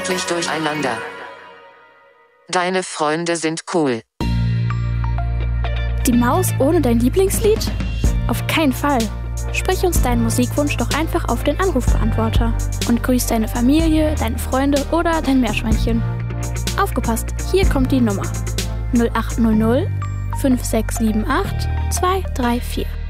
wirklich durcheinander. Deine Freunde sind cool. Die Maus ohne dein Lieblingslied? Auf keinen Fall. Sprich uns deinen Musikwunsch doch einfach auf den Anrufbeantworter und grüß deine Familie, deine Freunde oder dein Meerschweinchen. Aufgepasst, hier kommt die Nummer. 0800 5678 234.